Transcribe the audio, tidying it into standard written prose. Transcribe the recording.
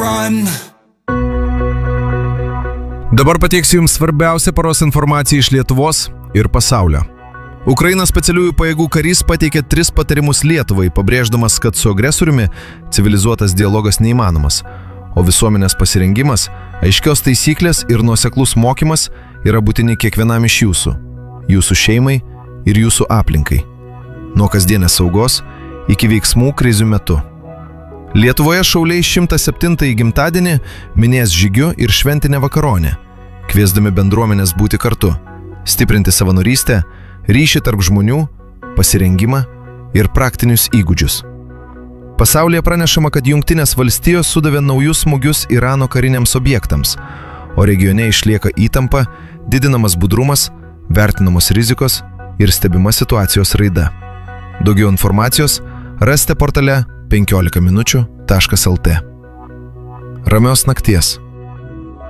run. Dabar pateiksiu jums svarbiausią paros informaciją iš Lietuvos ir pasaulio. Ukrainos specialiųjų pajėgų karys pateikė 3 patarimus Lietuvai, pabrėždamas, kad su agresoriumi civilizuotas dialogas neįmanomas, o visuomenės pasirengimas, aiškios taisyklės ir nuoseklus mokymas yra būtini kiekvienam iš jūsų šeimai ir jūsų aplinkai, nuo kasdienės saugos iki veiksmų krizių metu. Lietuvoje šauliai 107 gimtadienį minės žygiu ir šventinę vakaronę, kviesdami bendruomenės būti kartu, stiprinti savanorystę, ryšį tarp žmonių, pasirengimą ir praktinius įgūdžius. Pasaulyje pranešama, kad Jungtinės valstijos sudavė naujus smūgius Irano kariniams objektams, o regione išlieka įtampa, didinamas budrumas, vertinamos rizikos ir stebima situacijos raida. Daugiau informacijos rasite portale 15minučių.lt. Ramios nakties.